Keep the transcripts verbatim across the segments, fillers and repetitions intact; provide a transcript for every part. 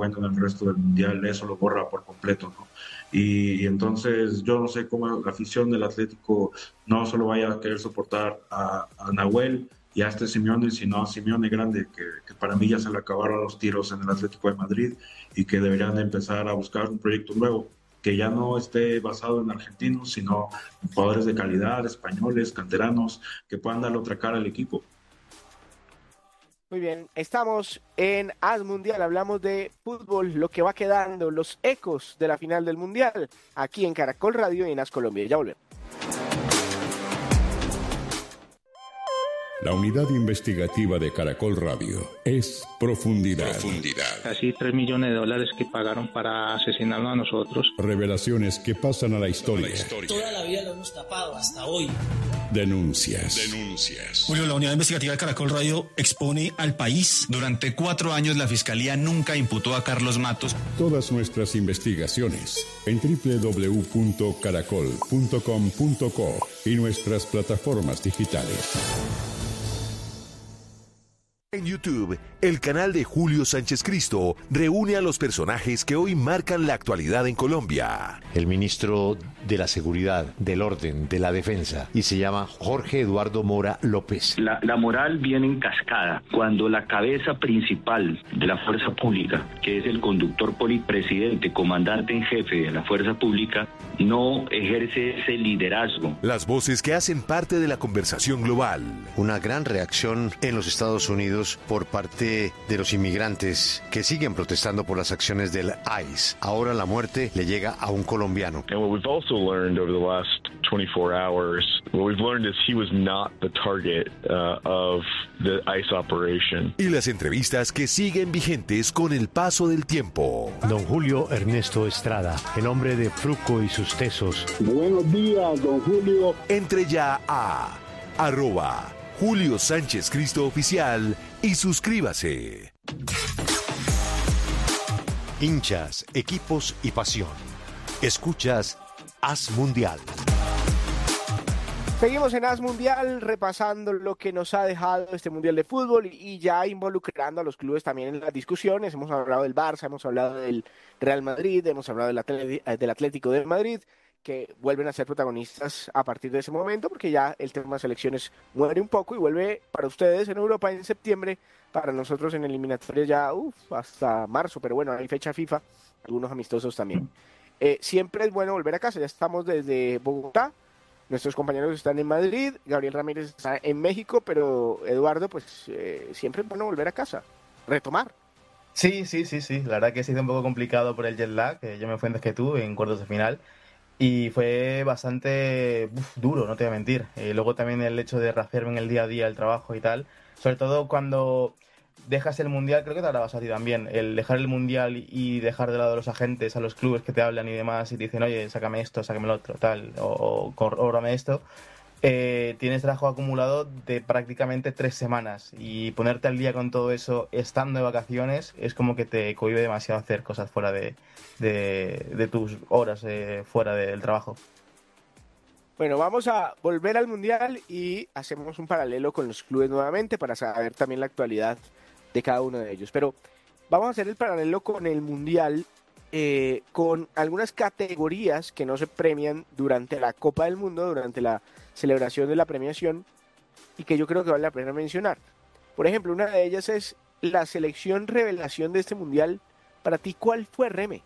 bueno en el resto del mundial, eso lo borra por completo, ¿no? Y, y entonces yo no sé cómo la afición del Atlético no solo vaya a querer soportar a, a Nahuel y a este Simeone, sino a Simeone grande, que, que para mí ya se le acabaron los tiros en el Atlético de Madrid y que deberían de empezar a buscar un proyecto nuevo, que ya no esté basado en argentinos, sino en jugadores de calidad, españoles, canteranos, que puedan darle otra cara al equipo. Muy bien, estamos en As Mundial, hablamos de fútbol, lo que va quedando, los ecos de la final del Mundial, aquí en Caracol Radio y en As Colombia. Ya volvemos. La unidad investigativa de Caracol Radio es Profundidad. Profundidad. Casi tres millones de dólares que pagaron para asesinarnos a nosotros. Revelaciones que pasan a la historia. La historia. Toda la vida lo hemos tapado hasta hoy. Denuncias. Denuncias. Julio, la unidad investigativa de Caracol Radio expone al país. Durante cuatro años la Fiscalía nunca imputó a Carlos Matos. Todas nuestras investigaciones en doble u doble u doble u punto caracol punto com punto co y nuestras plataformas digitales. En YouTube, el canal de Julio Sánchez Cristo reúne a los personajes que hoy marcan la actualidad en Colombia. El ministro de la Seguridad, del Orden, de la Defensa, y se llama Jorge Eduardo Mora López. La, la moral viene en cascada cuando la cabeza principal de la fuerza pública, que es el conductor polipresidente, comandante en jefe de la fuerza pública, no ejerce ese liderazgo. Las voces que hacen parte de la conversación global. Una gran reacción en los Estados Unidos por parte de los inmigrantes que siguen protestando por las acciones del I C E. Ahora la muerte le llega a un colombiano. And what we've also learned over the last twenty-four hours, what we've learned is he was not the target uh, of the I C E operation. Y las entrevistas que siguen vigentes con el paso del tiempo. Don Julio Ernesto Estrada, el hombre de Fruco y sus tesos. Buenos días, don Julio. Entre ya a arroba Julio Sánchez Cristo Oficial y suscríbase. Hinchas, equipos y pasión. Escuchas As Mundial. Seguimos en As Mundial repasando lo que nos ha dejado este Mundial de Fútbol y ya involucrando a los clubes también en las discusiones. Hemos hablado del Barça, hemos hablado del Real Madrid, hemos hablado del, Atl- del Atlético de Madrid, que vuelven a ser protagonistas a partir de ese momento, porque ya el tema de selecciones muere un poco y vuelve para ustedes en Europa en septiembre, para nosotros en eliminatorias ya uf, hasta marzo, pero bueno, hay fecha FIFA, algunos amistosos también. Eh, siempre es bueno volver a casa, ya estamos desde Bogotá, nuestros compañeros están en Madrid, Gabriel Ramírez está en México, pero Eduardo, pues eh, siempre es bueno volver a casa, retomar. Sí, sí, sí, sí, la verdad que ha sido un poco complicado por el jet lag, que yo me fui antes que tú en cuartos de final. Y fue bastante uf, duro, no te voy a mentir. Eh, luego también el hecho de rehacerme en el día a día el trabajo y tal. Sobre todo cuando dejas el Mundial, creo que te habrá pasado a ti también. El dejar el Mundial y dejar de lado a los agentes, a los clubes que te hablan y demás y te dicen, oye, sácame esto, sácame lo otro, tal, o cóbrame esto. Eh, tienes trabajo acumulado de prácticamente tres semanas y ponerte al día con todo eso estando de vacaciones es como que te cohíbe demasiado hacer cosas fuera de, de, de tus horas eh, fuera del trabajo. Bueno, vamos a volver al Mundial y hacemos un paralelo con los clubes nuevamente para saber también la actualidad de cada uno de ellos. Pero vamos a hacer el paralelo con el Mundial eh, con algunas categorías que no se premian durante la Copa del Mundo, durante la celebración de la premiación, y que yo creo que vale la pena mencionar. Por ejemplo, una de ellas es la selección revelación de este Mundial. Para ti, ¿cuál fue, Reme?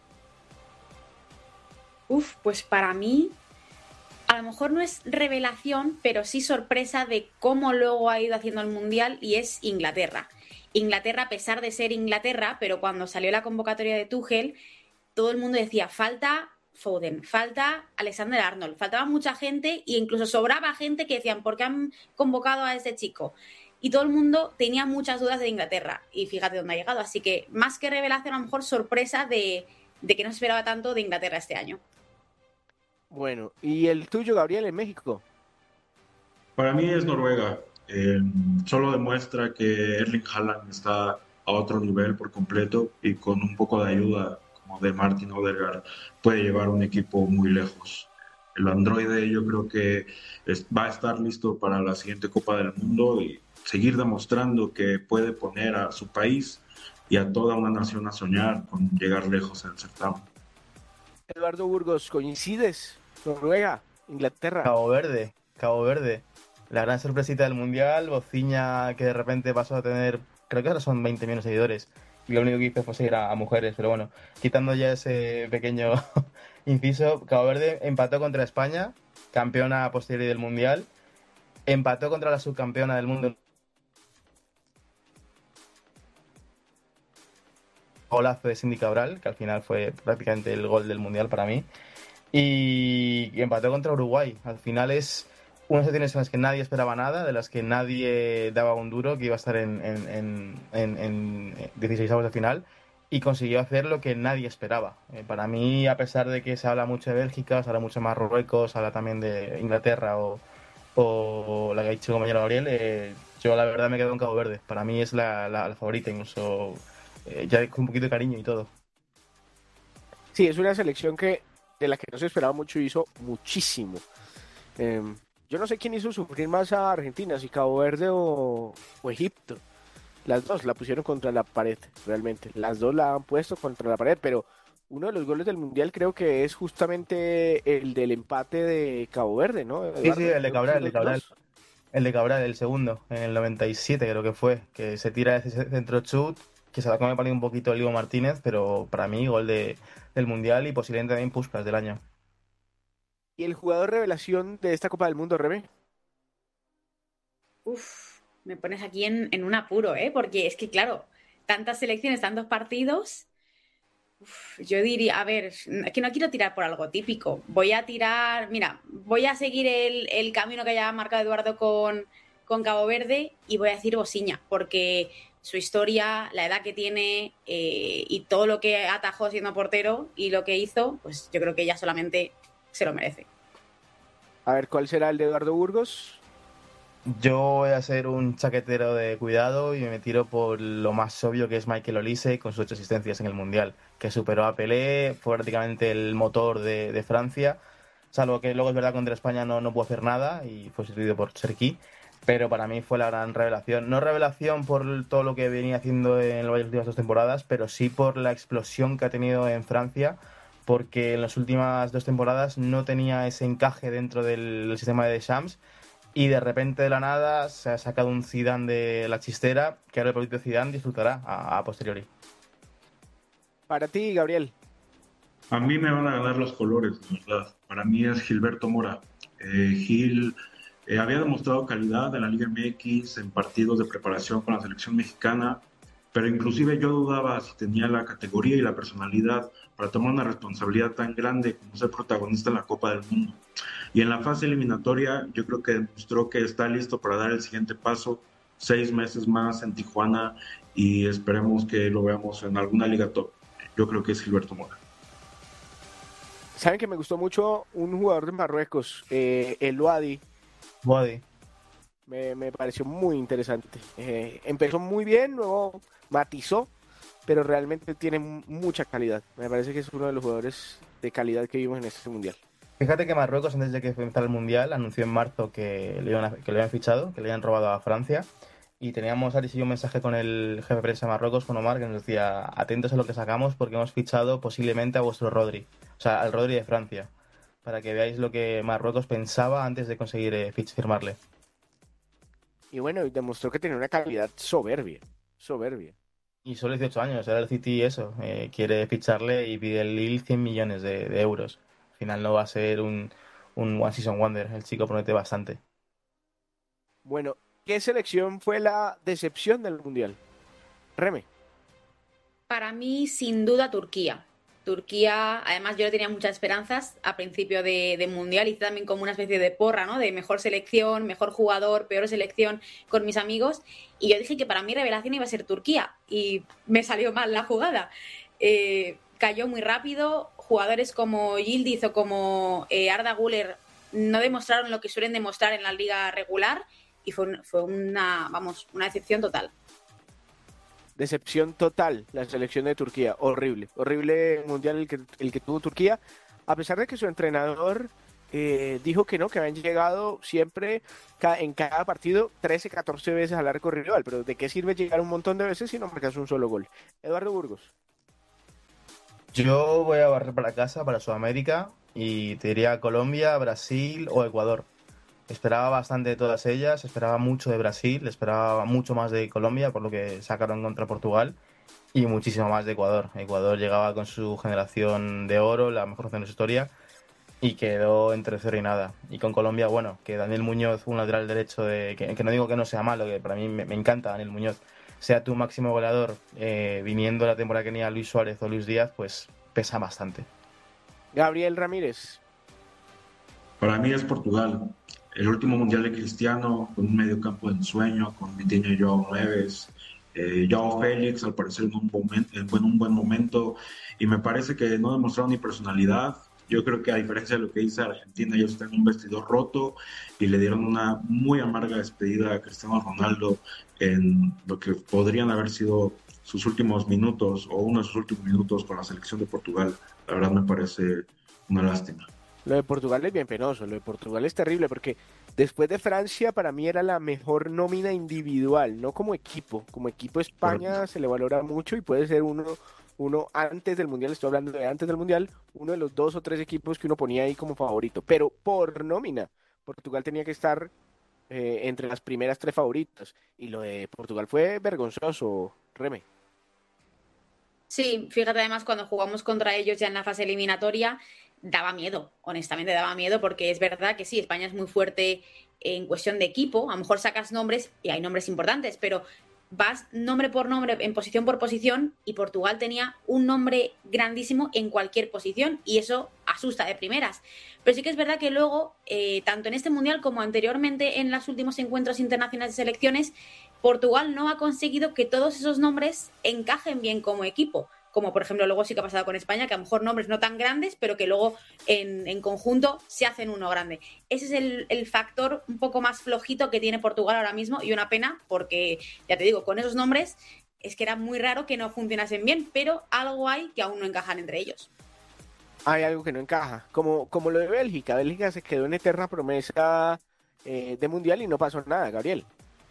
Uf, pues para mí, a lo mejor no es revelación, pero sí sorpresa de cómo luego ha ido haciendo el Mundial, y es Inglaterra. Inglaterra, a pesar de ser Inglaterra, pero cuando salió la convocatoria de Tuchel, todo el mundo decía, falta Foden, falta Alexander Arnold, faltaba mucha gente e incluso sobraba gente que decían, ¿por qué han convocado a ese chico? Y todo el mundo tenía muchas dudas de Inglaterra y fíjate dónde ha llegado, así que más que revelación, a lo mejor sorpresa de, de que no se esperaba tanto de Inglaterra este año. Bueno, ¿y el tuyo, Gabriel, en México? Para mí es Noruega, eh, solo demuestra que Erling Haaland está a otro nivel por completo y con un poco de ayuda de Martin Odegaard puede llevar un equipo muy lejos. El androide yo creo que es, va a estar listo para la siguiente Copa del Mundo y seguir demostrando que puede poner a su país y a toda una nación a soñar con llegar lejos en el certamen. Eduardo Burgos, ¿coincides? Noruega, Inglaterra. Cabo Verde, Cabo Verde. La gran sorpresita del Mundial, Bociña que de repente pasó a tener, creo que ahora son veinte millones de seguidores. Y lo único que hizo fue seguir a, a mujeres, pero bueno, quitando ya ese pequeño inciso, Cabo Verde empató contra España, campeona a posteriori del Mundial, empató contra la subcampeona del mundo. Golazo de Cindy Cabral, que al final fue prácticamente el gol del Mundial para mí. Y, y empató contra Uruguay. Al final es unas situaciones en las que nadie esperaba nada, de las que nadie daba un duro, que iba a estar en, en, en, en, en dieciseisavos de final, y consiguió hacer lo que nadie esperaba. Eh, para mí, a pesar de que se habla mucho de Bélgica, se habla mucho de Marruecos, se habla también de Inglaterra o, o la que ha dicho el compañero Gabriel, eh, yo la verdad me quedo en Cabo Verde. Para mí es la, la, la favorita, incluso eh, ya con un poquito de cariño y todo. Sí, es una selección que de la que no se esperaba mucho y hizo muchísimo. Eh, yo no sé quién hizo sufrir más a Argentina, si Cabo Verde o, o Egipto. Las dos la pusieron contra la pared, realmente. Las dos la han puesto contra la pared, pero uno de los goles del Mundial creo que es justamente el del empate de Cabo Verde, ¿no? Eduardo, sí, sí, el de Cabral, el de Cabral. El de Cabral, el segundo, en el noventa y siete creo que fue, que se tira ese centro chut, que se la come un poquito el Ivo Martínez, pero para mí gol de, del Mundial y posiblemente también Puskás del año. ¿Y el jugador revelación de esta Copa del Mundo, Rebe? Uf, me pones aquí en, en un apuro, ¿eh? Porque es que, claro, tantas selecciones, tantos partidos. Uf, yo diría, a ver, es que no quiero tirar por algo típico. Voy a tirar, mira, voy a seguir el, el camino que haya marcado Eduardo con, con Cabo Verde y voy a decir Bociña, porque su historia, la edad que tiene eh, y todo lo que atajó siendo portero y lo que hizo, pues yo creo que ella solamente se lo merece. A ver, ¿cuál será el de Eduardo Burgos? Yo voy a ser un chaquetero de cuidado y me tiro por lo más obvio, que es Michael Olise con sus ocho asistencias en el Mundial, que superó a Pelé, fue prácticamente el motor de, de Francia, salvo que luego es verdad contra España no, no pudo hacer nada y fue sustituido por Cherki, pero para mí fue la gran revelación. No revelación por todo lo que venía haciendo en las últimas dos temporadas, pero sí por la explosión que ha tenido en Francia, porque en las últimas dos temporadas no tenía ese encaje dentro del sistema de Deschamps y de repente de la nada se ha sacado un Zidane de la chistera que ahora el propio Zidane disfrutará a, a posteriori. Para ti, Gabriel. A mí me van a ganar los colores, de verdad. Para mí es Gilberto Mora. Eh, Gil eh, había demostrado calidad en la Liga M X en partidos de preparación con la selección mexicana, pero inclusive yo dudaba si tenía la categoría y la personalidad para tomar una responsabilidad tan grande como ser protagonista en la Copa del Mundo. Y en la fase eliminatoria yo creo que demostró que está listo para dar el siguiente paso, seis meses más en Tijuana, y esperemos que lo veamos en alguna liga top. Yo creo que es Gilberto Mora. ¿Saben que me gustó mucho un jugador de Marruecos, eh, el Wadi? Wadi. Me, me pareció muy interesante. Eh, empezó muy bien, luego matizó, pero realmente tiene mucha calidad. Me parece que es uno de los jugadores de calidad que vimos en este Mundial. Fíjate que Marruecos, antes de que empezara el Mundial, anunció en marzo que le, iban a, que le habían fichado, que le habían robado a Francia. Y teníamos, Aris y yo, un mensaje con el jefe de prensa de Marruecos, con Omar, que nos decía: atentos a lo que sacamos porque hemos fichado posiblemente a vuestro Rodri. O sea, al Rodri de Francia. Para que veáis lo que Marruecos pensaba antes de conseguir eh, firmarle. Y bueno, demostró que tenía una calidad soberbia. Soberbia. Y solo dieciocho años, era el City eso. Eh, quiere ficharle y pide el Lille cien millones de, de euros. Al final no va a ser un, un One Season Wonder. El chico promete bastante. Bueno, ¿qué selección fue la decepción del Mundial? Reme. Para mí, sin duda, Turquía. Turquía, además yo le tenía muchas esperanzas a principio de, de Mundial, hice también como una especie de porra, ¿no? De mejor selección, mejor jugador, peor selección con mis amigos, y yo dije que para mí revelación iba a ser Turquía, y me salió mal la jugada. Eh, cayó muy rápido, jugadores como Yildiz o como eh, Arda Güler no demostraron lo que suelen demostrar en la liga regular, y fue, fue una, vamos, una decepción total. Decepción total la selección de Turquía, horrible, horrible mundial el que, el que tuvo Turquía, a pesar de que su entrenador eh, dijo que no, que habían llegado siempre ca- en cada partido trece, catorce veces al arco rival, pero ¿de qué sirve llegar un montón de veces si no marcas un solo gol? Eduardo Burgos. Yo voy a barrer para casa, para Sudamérica, y te diría Colombia, Brasil o Ecuador. Esperaba bastante de todas ellas, esperaba mucho de Brasil, esperaba mucho más de Colombia, por lo que sacaron contra Portugal, y muchísimo más de Ecuador. Ecuador llegaba con su generación de oro, la mejor de su historia, y quedó entre cero y nada. Y con Colombia, bueno, que Daniel Muñoz, un lateral derecho, de que, que no digo que no sea malo, que para mí me, me encanta Daniel Muñoz, sea tu máximo goleador, eh, viniendo la temporada que tenía Luis Suárez o Luis Díaz, pues pesa bastante. Gabriel Ramírez. Para mí es Portugal. El último mundial de Cristiano, con un mediocampo de ensueño, con Vitinha y Joao Neves, eh, Joao Félix, al parecer en un, momento, en un buen momento, y me parece que no demostraron ni personalidad. Yo creo que a diferencia de lo que dice Argentina, ellos están en un vestidor roto y le dieron una muy amarga despedida a Cristiano Ronaldo en lo que podrían haber sido sus últimos minutos o uno de sus últimos minutos con la selección de Portugal. La verdad me parece una lástima. Lo de Portugal es bien penoso, lo de Portugal es terrible porque después de Francia para mí era la mejor nómina individual, no como equipo. Como equipo España Correcto. Se le valora mucho y puede ser uno, uno antes del Mundial, estoy hablando de antes del Mundial, uno de los dos o tres equipos que uno ponía ahí como favorito. Pero por nómina, Portugal tenía que estar eh, entre las primeras tres favoritas. Y lo de Portugal fue vergonzoso, Reme. Sí, fíjate además cuando jugamos contra ellos ya en la fase eliminatoria, daba miedo, honestamente daba miedo, porque es verdad que sí, España es muy fuerte en cuestión de equipo, a lo mejor sacas nombres, y hay nombres importantes, pero vas nombre por nombre, en posición por posición, y Portugal tenía un nombre grandísimo en cualquier posición, y eso asusta de primeras. Pero sí que es verdad que luego, eh, tanto en este Mundial como anteriormente en los últimos encuentros internacionales de selecciones, Portugal no ha conseguido que todos esos nombres encajen bien como equipo. Como por ejemplo luego sí que ha pasado con España, que a lo mejor nombres no tan grandes, pero que luego en, en conjunto se hacen uno grande. Ese es el, el factor un poco más flojito que tiene Portugal ahora mismo, y una pena porque, ya te digo, con esos nombres es que era muy raro que no funcionasen bien, pero algo hay que aún no encajan entre ellos. Hay algo que no encaja, como, como lo de Bélgica. Bélgica se quedó en eterna promesa eh, de Mundial y no pasó nada, Gabriel.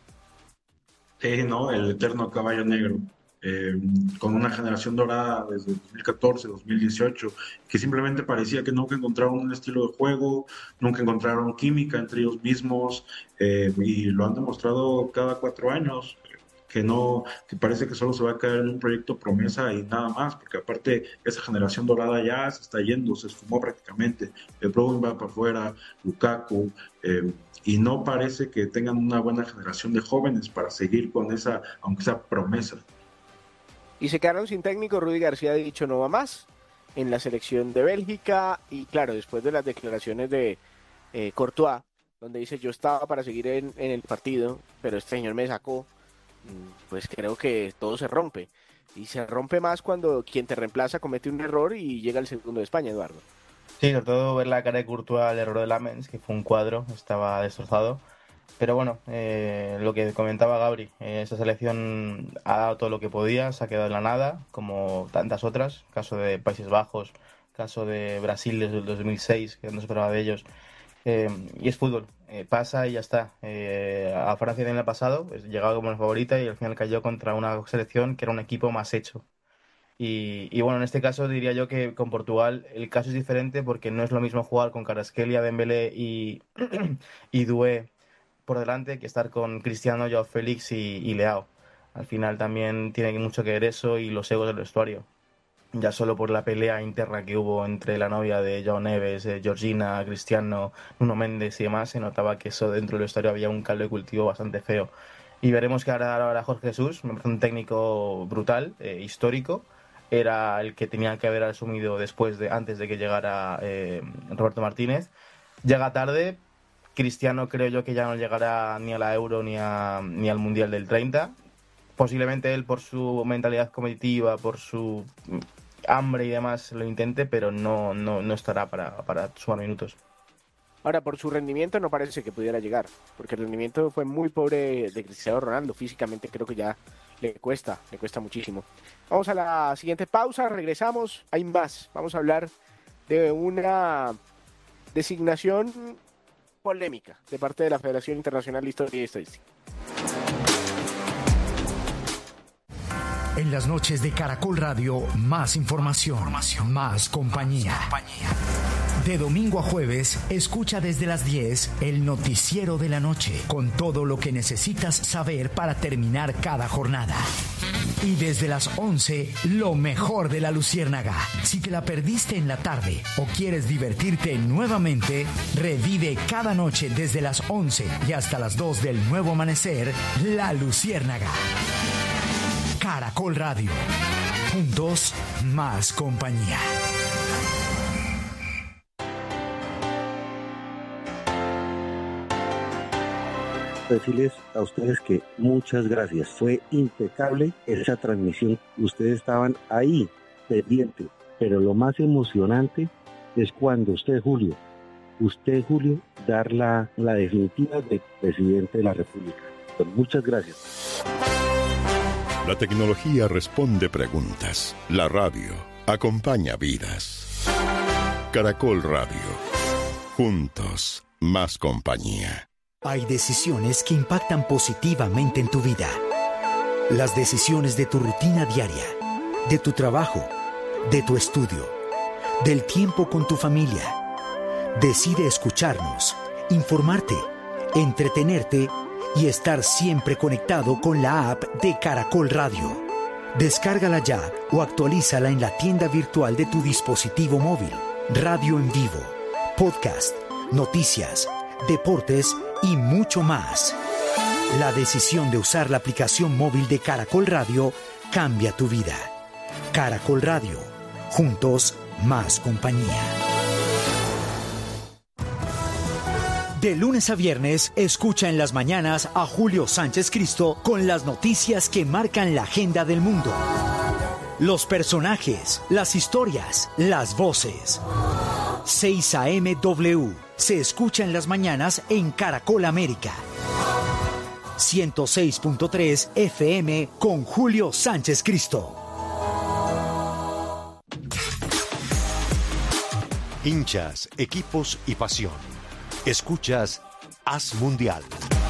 Sí, no, el eterno caballo negro. Eh, con una generación dorada desde dos mil catorce, dos mil dieciocho, que simplemente parecía que nunca encontraron un estilo de juego, nunca encontraron química entre ellos mismos, eh, y lo han demostrado cada cuatro años, que no, que parece que solo se va a caer en un proyecto promesa y nada más, porque aparte esa generación dorada ya se está yendo, se esfumó prácticamente. El Bruyne va para afuera, Lukaku, eh, y no parece que tengan una buena generación de jóvenes para seguir con esa, aunque sea promesa. Y se quedaron sin técnico. Rudy García ha dicho no va más en la selección de Bélgica, y claro, después de las declaraciones de eh, Courtois, donde dice yo estaba para seguir en, en el partido, pero este señor me sacó, pues creo que todo se rompe, y se rompe más cuando quien te reemplaza comete un error y llega el segundo de España, Eduardo. Sí, sobre todo ver la cara de Courtois, el error de Lamens, que fue un cuadro, estaba destrozado. Pero bueno, eh, lo que comentaba Gabri, eh, esa selección ha dado todo lo que podía, se ha quedado en la nada, como tantas otras, caso de Países Bajos, caso de Brasil desde el dos mil seis, que no se esperaba de ellos, eh, y es fútbol, eh, pasa y ya está. Eh, a Francia en el pasado, pues, llegaba como la favorita y al final cayó contra una selección que era un equipo más hecho. Y, y bueno, en este caso diría yo que con Portugal el caso es diferente, porque no es lo mismo jugar con Kvaratskhelia, Dembélé y, y Doué por delante que estar con Cristiano, Joao Félix y, y Leao. Al final también tiene mucho que ver eso y los egos del vestuario. Ya solo por la pelea interna que hubo entre la novia de Joao Neves, eh, Georgina, Cristiano, Nuno Méndez y demás, se notaba que eso dentro del vestuario había un caldo de cultivo bastante feo. Y veremos que ahora, ahora Jorge Jesús, me parece un técnico brutal, eh, histórico. Era el que tenía que haber asumido después de, antes de que llegara eh, Roberto Martínez. Llega tarde. Cristiano creo yo que ya no llegará ni a la Euro ni, a, ni al Mundial del treinta. Posiblemente él, por su mentalidad competitiva, por su hambre y demás, lo intente, pero no, no, no estará para, para sumar minutos. Ahora, por su rendimiento no parece que pudiera llegar, porque el rendimiento fue muy pobre de Cristiano Ronaldo. Físicamente creo que ya le cuesta, le cuesta muchísimo. Vamos a la siguiente pausa, regresamos, hay más. Vamos a hablar de una... designación polémica de parte de la Federación Internacional de Historia y Estadística. En las noches de Caracol Radio, más información, información más compañía. más compañía. De domingo a jueves, escucha desde las diez el noticiero de la noche, con todo lo que necesitas saber para terminar cada jornada. Y desde las once, lo mejor de la Luciérnaga. Si te la perdiste en la tarde o quieres divertirte nuevamente, revive cada noche desde las once y hasta las dos del nuevo amanecer, La Luciérnaga. Caracol Radio. Juntos, más compañía. Decirles a ustedes que muchas gracias. Fue impecable esa transmisión. Ustedes estaban ahí, pendientes. Pero lo más emocionante es cuando usted, Julio, usted, Julio, dar la, la definitiva de presidente de la República. Pues muchas gracias. La tecnología responde preguntas. La radio acompaña vidas. Caracol Radio. Juntos, más compañía. Hay decisiones que impactan positivamente en tu vida. Las decisiones de tu rutina diaria, de tu trabajo, de tu estudio, del tiempo con tu familia. Decide escucharnos, informarte, entretenerte y estar siempre conectado con la app de Caracol Radio. Descárgala ya o actualízala en la tienda virtual de tu dispositivo móvil. Radio en vivo, podcast, noticias, deportes y mucho más. La decisión de usar la aplicación móvil de Caracol Radio cambia tu vida. Caracol Radio. Juntos, más compañía. De lunes a viernes, escucha en las mañanas a Julio Sánchez Cristo con las noticias que marcan la agenda del mundo. Los personajes, las historias, las voces. seis A M W se escucha en las mañanas en Caracol América. ciento seis punto tres F M con Julio Sánchez Cristo. Hinchas, equipos y pasión. Escuchas Haz Mundial.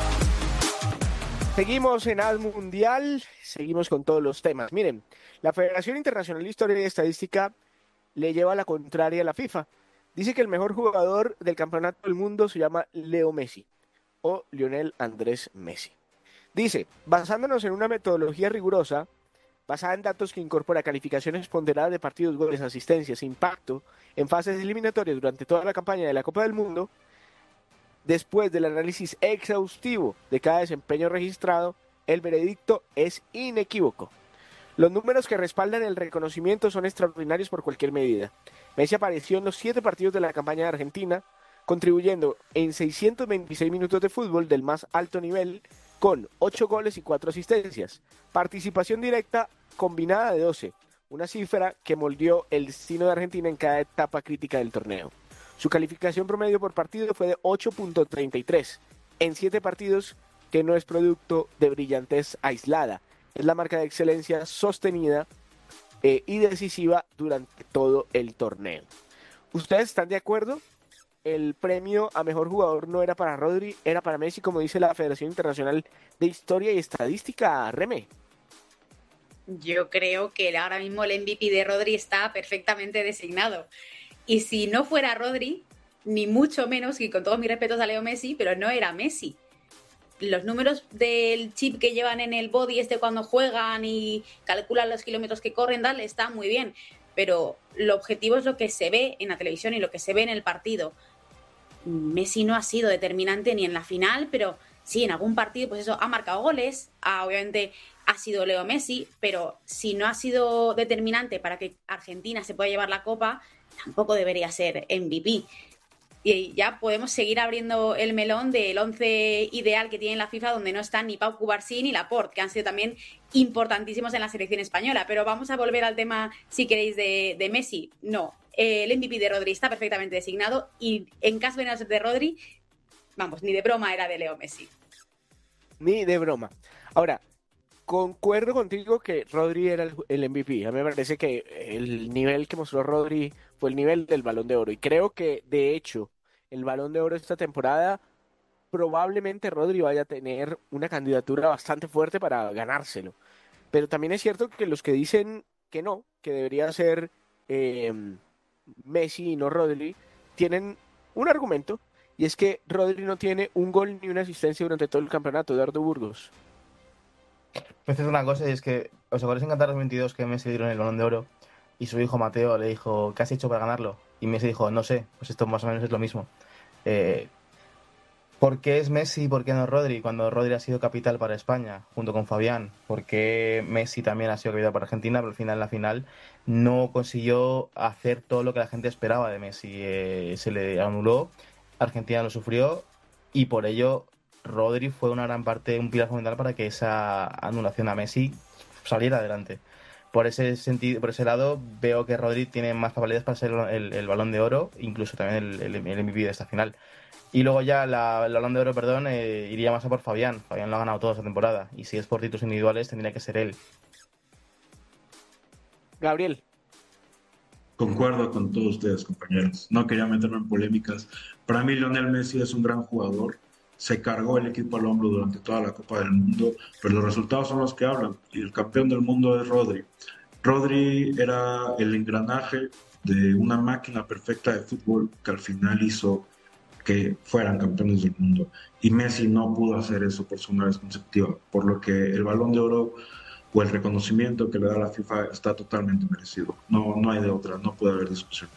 Seguimos en Haz Mundial, seguimos con todos los temas. Miren, la Federación Internacional de Historia y Estadística le lleva la contraria a la FIFA. Dice que el mejor jugador del campeonato del mundo se llama Leo Messi o Lionel Andrés Messi. Dice, basándonos en una metodología rigurosa, basada en datos que incorpora calificaciones ponderadas de partidos, goles, asistencias, impacto en fases eliminatorias durante toda la campaña de la Copa del Mundo, después del análisis exhaustivo de cada desempeño registrado, el veredicto es inequívoco. Los números que respaldan el reconocimiento son extraordinarios por cualquier medida. Messi apareció en los siete partidos de la campaña de Argentina, contribuyendo en seiscientos veintiséis minutos de fútbol del más alto nivel, con ocho goles y cuatro asistencias. Participación directa combinada de doce, una cifra que moldeó el destino de Argentina en cada etapa crítica del torneo. Su calificación promedio por partido fue de ocho punto treinta y tres, en siete partidos, que no es producto de brillantez aislada. Es la marca de excelencia sostenida eh, y decisiva durante todo el torneo. ¿Ustedes están de acuerdo? El premio a mejor jugador no era para Rodri, era para Messi, como dice la Federación Internacional de Historia y Estadística, Reme. Yo creo que ahora mismo el M V P de Rodri está perfectamente designado. Y si no fuera Rodri, ni mucho menos, y con todos mis respetos a Leo Messi, pero no era Messi. Los números del chip que llevan en el body este cuando juegan y calculan los kilómetros que corren, tal, está muy bien. Pero lo objetivo es lo que se ve en la televisión y lo que se ve en el partido. Messi no ha sido determinante ni en la final, pero sí, en algún partido, pues eso, ha marcado goles, ha, obviamente ha sido Leo Messi, pero si no ha sido determinante para que Argentina se pueda llevar la Copa, tampoco debería ser M V P. Y ya podemos seguir abriendo el melón del once ideal que tiene la FIFA, donde no están ni Pau Cubarsí ni Laporte, que han sido también importantísimos en la selección española. Pero vamos a volver al tema, si queréis, de, de Messi. No, el M V P de Rodri está perfectamente designado y en caso de no ser de Rodri, vamos, ni de broma era de Leo Messi. Ni de broma. Ahora, concuerdo contigo que Rodri era el, el M V P. A mí me parece que el nivel que mostró Rodri fue el nivel del Balón de Oro. Y creo que, de hecho, el Balón de Oro esta temporada, probablemente Rodri vaya a tener una candidatura bastante fuerte para ganárselo. Pero también es cierto que los que dicen que no, que debería ser eh, Messi y no Rodri, tienen un argumento, y es que Rodri no tiene un gol ni una asistencia durante todo el campeonato. Eduardo Burgos. Pues es una cosa, y es que, ¿os acordáis en Qatar dos mil veintidós que Messi le dieron el Balón de Oro y su hijo Mateo le dijo, ¿qué has hecho para ganarlo? Y Messi dijo, no sé, pues esto más o menos es lo mismo. Eh, ¿Por qué es Messi y por qué no Rodri cuando Rodri ha sido capital para España junto con Fabián? ¿Por qué Messi también ha sido capital para Argentina, pero al final en la final no consiguió hacer todo lo que la gente esperaba de Messi? Eh, se le anuló, Argentina lo sufrió y por ello Rodri fue una gran parte, un pilar fundamental para que esa anulación a Messi saliera adelante. Por ese sentido, por ese lado, veo que Rodri tiene más probabilidades para ser el, el Balón de Oro, incluso también el, el, el M V P de esta final. Y luego ya la, el Balón de Oro, perdón, eh, iría más a por Fabián. Fabián lo ha ganado toda esta temporada. Y si es por títulos individuales, tendría que ser él. Gabriel. Concuerdo con todos ustedes, compañeros. No quería meterme en polémicas. Para mí, Lionel Messi es un gran jugador. Se cargó el equipo al hombro durante toda la Copa del Mundo, pero los resultados son los que hablan. Y el campeón del mundo es Rodri. Rodri era el engranaje de una máquina perfecta de fútbol que al final hizo que fueran campeones del mundo. Y Messi no pudo hacer eso por segunda vez consecutiva, por lo que el Balón de Oro o el reconocimiento que le da la FIFA está totalmente merecido. No, no hay de otra, no puede haber discusión.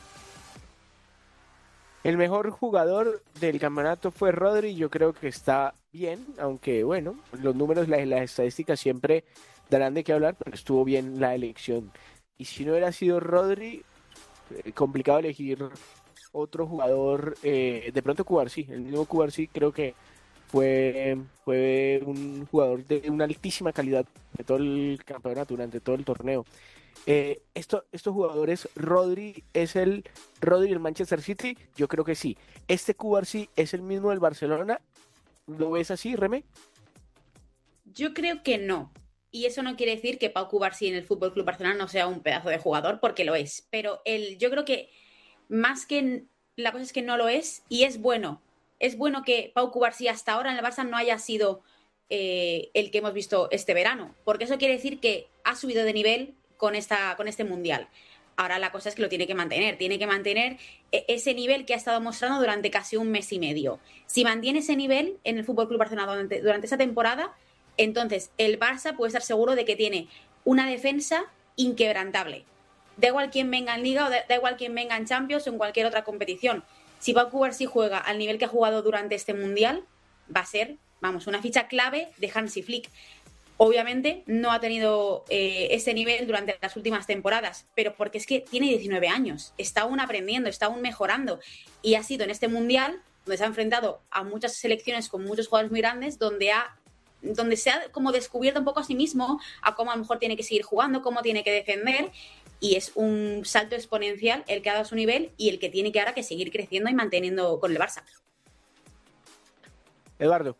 El mejor jugador del campeonato fue Rodri, yo creo que está bien, aunque bueno, los números, las, las estadísticas siempre darán de qué hablar, pero estuvo bien la elección. Y si no hubiera sido Rodri, eh, complicado elegir otro jugador, eh, de pronto Cubarsí, el mismo Cubarsí creo que fue, fue un jugador de una altísima calidad de todo el campeonato, durante todo el torneo. Eh, esto, estos jugadores, Rodri es el Rodri del Manchester City, yo creo que sí. Este Cubarsí es el mismo del Barcelona, ¿lo ves así, Reme? Yo creo que no. Y eso no quiere decir que Pau Cubarsí en el F C Barcelona no sea un pedazo de jugador, porque lo es. Pero el, yo creo que más que la cosa es que no lo es, y es bueno. Es bueno que Pau Cubarsí hasta ahora en el Barça no haya sido eh, el que hemos visto este verano, porque eso quiere decir que ha subido de nivel con, esta, con este Mundial. Ahora la cosa es que lo tiene que mantener, tiene que mantener ese nivel que ha estado mostrando durante casi un mes y medio. Si mantiene ese nivel en el F C Barcelona durante, durante esa temporada, entonces el Barça puede estar seguro de que tiene una defensa inquebrantable. Da igual quién venga en Liga o da, da igual quién venga en Champions o en cualquier otra competición. Si Pau Cubarsí juega al nivel que ha jugado durante este Mundial, va a ser, vamos, una ficha clave de Hansi Flick. Obviamente no ha tenido eh, ese nivel durante las últimas temporadas, pero porque es que tiene diecinueve años, está aún aprendiendo, está aún mejorando, y ha sido en este Mundial donde se ha enfrentado a muchas selecciones con muchos jugadores muy grandes, donde ha donde se ha como descubierto un poco a sí mismo, a cómo a lo mejor tiene que seguir jugando, cómo tiene que defender, y es un salto exponencial el que ha dado su nivel y el que tiene que ahora que seguir creciendo y manteniendo con el Barça. Eduardo.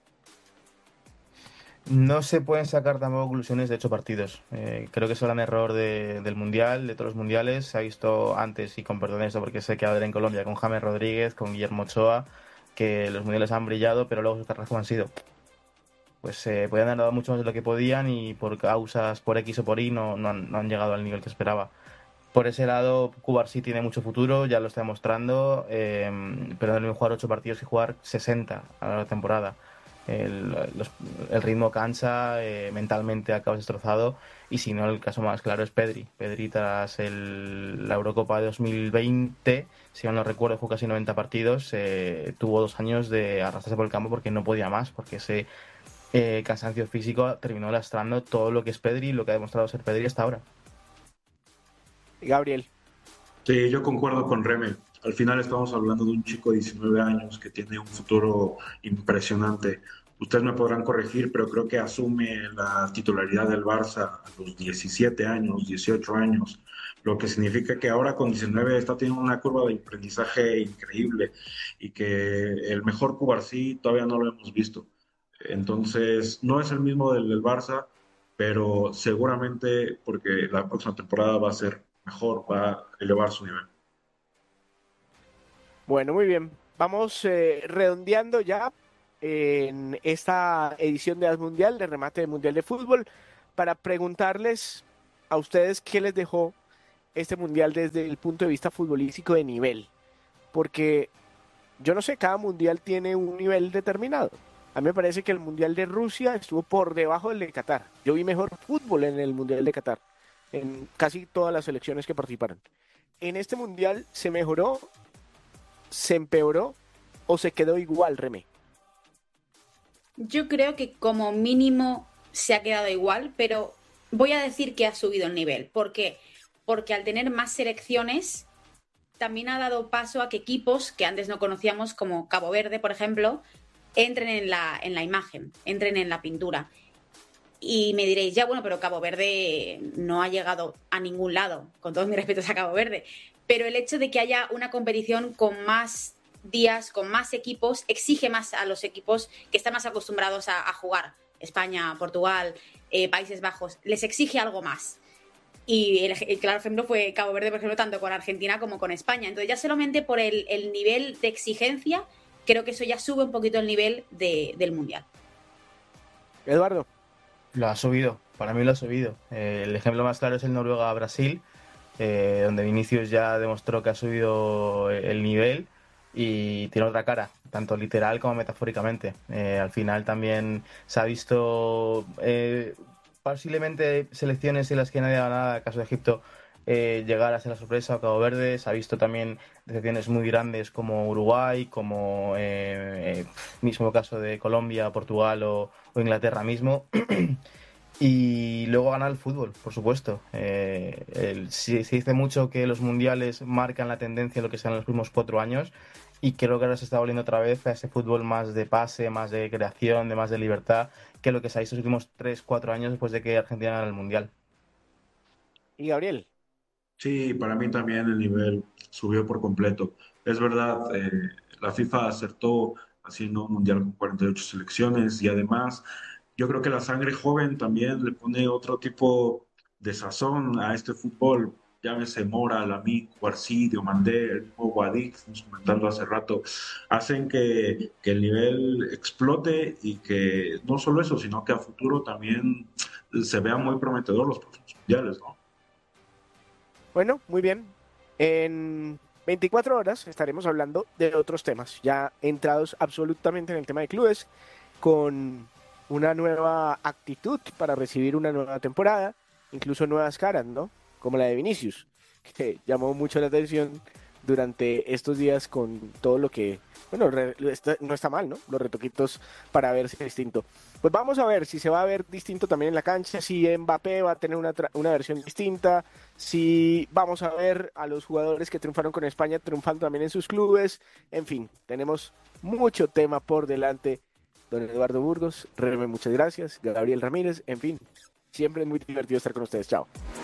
No se pueden sacar tampoco conclusiones de ocho partidos. Eh, creo que es el gran error de, del Mundial, de todos los Mundiales. Se ha visto antes, y con perdón eso, porque sé que ahora en Colombia con James Rodríguez, con Guillermo Ochoa, que los Mundiales han brillado, pero luego sus carreras han sido. Pues eh, podían haber dado mucho más de lo que podían y por causas, por X o por Y, no, no, han, no han llegado al nivel que esperaba. Por ese lado, Cubarsí tiene mucho futuro, ya lo está demostrando, eh, pero no es lo mismo jugar ocho partidos y jugar sesenta a la temporada. El, los, el ritmo cansa, eh, mentalmente acabas destrozado, y si no, el caso más claro es Pedri. Pedri tras el, la Eurocopa de dos mil veinte, si mal no recuerdo, jugó casi noventa partidos, eh, tuvo dos años de arrastrarse por el campo porque no podía más, porque ese eh, cansancio físico terminó lastrando todo lo que es Pedri y lo que ha demostrado ser Pedri hasta ahora. Gabriel. Sí, yo concuerdo con Reme. Al final estamos hablando de un chico de diecinueve años que tiene un futuro impresionante. Ustedes me podrán corregir, pero creo que asume la titularidad del Barça a los diecisiete años, dieciocho años, lo que significa que ahora con diecinueve está teniendo una curva de aprendizaje increíble y que el mejor Cubarsí todavía no lo hemos visto. Entonces, no es el mismo del, del Barça, pero seguramente porque la próxima temporada va a ser mejor, va a elevar su nivel. Bueno, muy bien. vamos eh, redondeando ya en esta edición de As Mundial, de remate del Mundial de Fútbol, para preguntarles a ustedes qué les dejó este Mundial desde el punto de vista futbolístico de nivel. Porque yo no sé, cada Mundial tiene un nivel determinado. A mí me parece que el Mundial de Rusia estuvo por debajo del de Qatar. Yo vi mejor fútbol en el Mundial de Qatar, en casi todas las selecciones que participaron. En este Mundial, ¿se mejoró, se empeoró o se quedó igual, Remé? Yo creo que como mínimo se ha quedado igual, pero voy a decir que ha subido el nivel. ¿Por qué? Porque al tener más selecciones, también ha dado paso a que equipos que antes no conocíamos, como Cabo Verde, por ejemplo, entren en la, en la imagen, entren en la pintura. Y me diréis, ya bueno, pero Cabo Verde no ha llegado a ningún lado, con todos mis respetos a Cabo Verde. Pero el hecho de que haya una competición con más días, con más equipos, exige más a los equipos que están más acostumbrados a, a jugar. España, Portugal, eh, Países Bajos, les exige algo más. Y el, el claro ejemplo fue Cabo Verde, por ejemplo, tanto con Argentina como con España. Entonces ya solamente por el, el nivel de exigencia, creo que eso ya sube un poquito el nivel de, del Mundial. Eduardo. Lo ha subido, para mí lo ha subido. Eh, el ejemplo más claro es el Noruega-Brasil, eh, donde Vinicius ya demostró que ha subido el nivel y tiene otra cara, tanto literal como metafóricamente. Eh, al final también se ha visto eh, posiblemente selecciones en las que nadie ha ganado, el caso de Egipto, eh, llegar a ser la sorpresa, o Cabo Verde. Se ha visto también selecciones muy grandes como Uruguay, como eh, eh, mismo caso de Colombia, Portugal o, o Inglaterra mismo. Y luego ganar el fútbol, por supuesto. Eh, el, se, se dice mucho que los mundiales marcan la tendencia de lo que sean los últimos cuatro años, y creo que ahora se está volviendo otra vez a ese fútbol más de pase, más de creación, de más de libertad, que lo que se ha visto los últimos tres cuatro años después de que Argentina gane el mundial. ¿Y Gabriel? Sí, para mí también el nivel subió por completo. Es verdad, eh, la FIFA acertó haciendo un mundial con cuarenta y ocho selecciones, y además yo creo que la sangre joven también le pone otro tipo de sazón a este fútbol. Llámese Mora, Lamine, Cuarsí, Diomandé, el mismo Guadik, estamos comentando hace rato, hacen que, que el nivel explote, y que no solo eso, sino que a futuro también se vea muy prometedor los próximos mundiales, ¿no? Bueno, muy bien. En veinticuatro horas estaremos hablando de otros temas, ya entrados absolutamente en el tema de clubes, con una nueva actitud para recibir una nueva temporada, incluso nuevas caras, ¿no? Como la de Vinicius, que llamó mucho la atención durante estos días con todo lo que, bueno, re, está, no está mal, ¿no? Los retoquitos para verse distinto. Pues vamos a ver si se va a ver distinto también en la cancha, si Mbappé va a tener una, una versión distinta, si vamos a ver a los jugadores que triunfaron con España triunfando también en sus clubes. En fin, tenemos mucho tema por delante. Don Eduardo Burgos, Reme, muchas gracias. Gabriel Ramírez, en fin, siempre es muy divertido estar con ustedes. Chao.